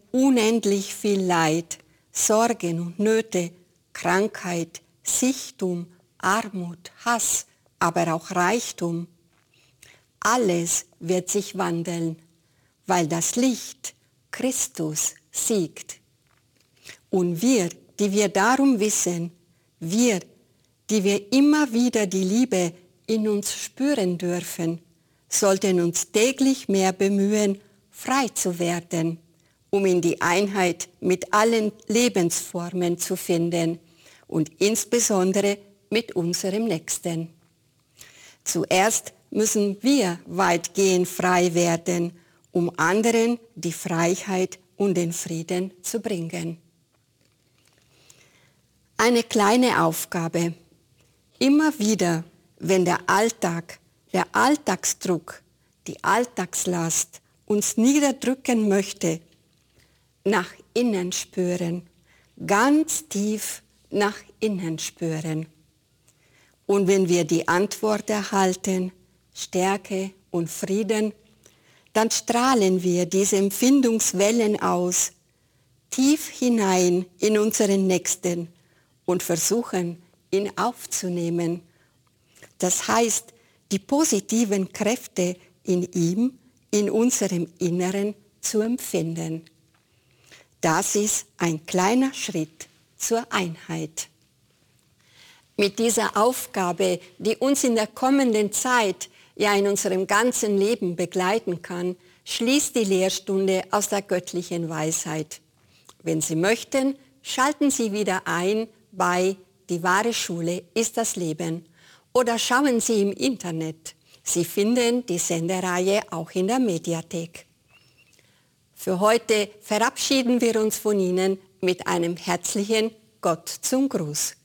unendlich viel Leid, Sorgen und Nöte, Krankheit, Sichtum, Armut, Hass, aber auch Reichtum. Alles wird sich wandeln, weil das Licht, Christus, siegt. Und wir, die wir darum wissen, wir, die wir immer wieder die Liebe in uns spüren dürfen, sollten uns täglich mehr bemühen, frei zu werden, um in die Einheit mit allen Lebensformen zu finden und insbesondere mit unserem Nächsten. Zuerst müssen wir weitgehend frei werden, um anderen die Freiheit und den Frieden zu bringen. Eine kleine Aufgabe. Immer wieder, wenn der Alltag, der Alltagsdruck, die Alltagslast uns niederdrücken möchte, nach innen spüren, ganz tief nach innen spüren. Und wenn wir die Antwort erhalten, Stärke und Frieden, dann strahlen wir diese Empfindungswellen aus, tief hinein in unseren Nächsten und versuchen, ihn aufzunehmen. Das heißt, die positiven Kräfte in ihm, in unserem Inneren zu empfinden. Das ist ein kleiner Schritt zur Einheit. Mit dieser Aufgabe, die uns in der kommenden Zeit, ja in unserem ganzen Leben begleiten kann, schließt die Lehrstunde aus der göttlichen Weisheit. Wenn Sie möchten, schalten Sie wieder ein bei Die wahre Schule ist das Leben oder schauen Sie im Internet. Sie finden die Sendereihe auch in der Mediathek. Für heute verabschieden wir uns von Ihnen mit einem herzlichen Gott zum Gruß.